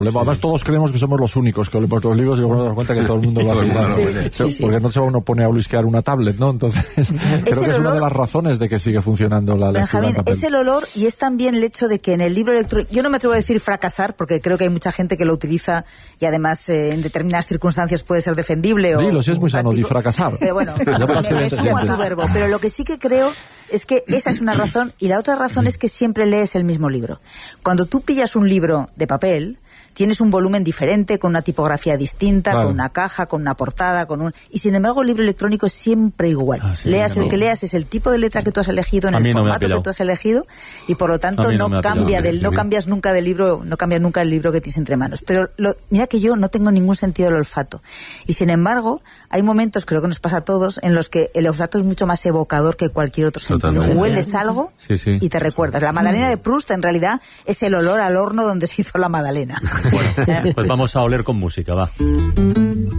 Además, todos creemos que somos los únicos que olemos los libros y luego nos damos cuenta que todo el mundo lo hace. Porque no se va uno pone a olisquear una tablet, ¿no? Entonces, creo que es una de las razones de que sigue funcionando la lectura. Benjamín, es el olor y es también el hecho de que en el libro electrónico, yo no me atrevo a decir fracasar, porque creo que hay mucha gente que lo utiliza y además en determinadas circunstancias puede ser defendible. Dilo, si es muy sano, di fracasar. Pero bueno, me sumo a tu verbo. Pero lo que sí que creo es que esa es una razón, y la otra razón es que siempre lees el mismo libro. Cuando tú pillas un libro de papel, tienes un volumen diferente, con una tipografía distinta, claro, con una caja, con una portada, y sin embargo el libro electrónico es siempre igual. Leas el que leas, es el tipo de letra que tú has elegido, en el formato que tú has elegido, y por lo tanto no cambias nunca el libro que tienes entre manos. Pero mira que yo no tengo ningún sentido del olfato. Y sin embargo, hay momentos, creo que nos pasa a todos, en los que el olfato es mucho más evocador que cualquier otro sentido. Totalmente. Hueles algo y te recuerdas. La magdalena de Proust, en realidad, es el olor al horno donde se hizo la magdalena. Bueno, pues vamos a oler con música, va.